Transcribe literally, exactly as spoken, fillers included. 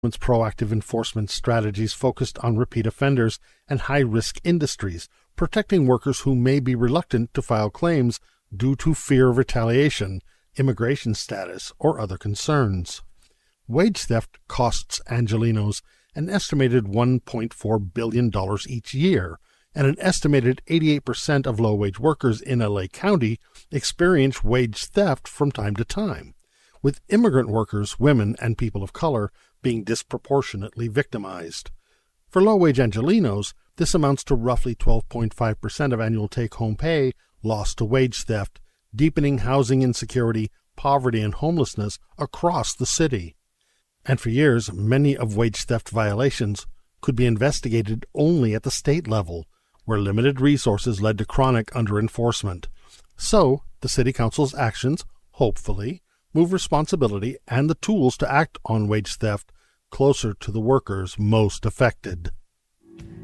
proactive enforcement strategies focused on repeat offenders and high-risk industries, protecting workers who may be reluctant to file claims due to fear of retaliation, immigration status, or other concerns. Wage theft costs Angelenos an estimated one point four billion dollars each year, and an estimated eighty-eight percent of low-wage workers in L A County experience wage theft from time to time, with immigrant workers, women, and people of color being disproportionately victimized. For low-wage Angelenos, this amounts to roughly twelve point five percent of annual take-home pay lost to wage theft, deepening housing insecurity, poverty, and homelessness across the city. And for years, many of wage theft violations could be investigated only at the state level, where limited resources led to chronic under-enforcement. So, the City Council's actions, hopefully, move responsibility and the tools to act on wage theft closer to the workers most affected.